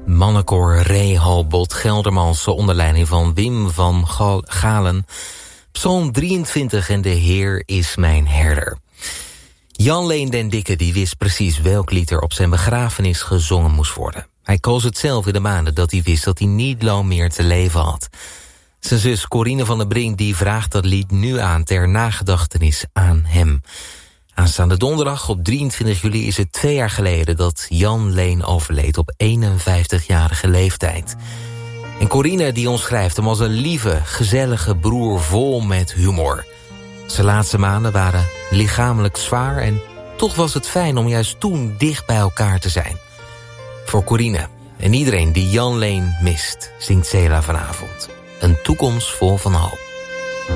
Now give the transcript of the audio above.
Mannenkoor Rehoboth Geldermals onder leiding van Wim van Galen. Psalm 23 en de Heer is mijn herder. Jan Leen den Dikke die wist precies welk lied er op zijn begrafenis gezongen moest worden. Hij koos het zelf in de maanden dat hij wist dat hij niet lang meer te leven had. Zijn zus Corine van der Brink die vraagt dat lied nu aan ter nagedachtenis aan hem. Aanstaande donderdag op 23 juli is het 2 jaar geleden dat Jan Leen overleed op 51-jarige leeftijd. En Corine die omschrijft hem als een lieve, gezellige broer vol met humor. Zijn laatste maanden waren lichamelijk zwaar en toch was het fijn om juist toen dicht bij elkaar te zijn. Voor Corine en iedereen die Jan Leen mist, zingt Cela vanavond. Een toekomst vol van hoop.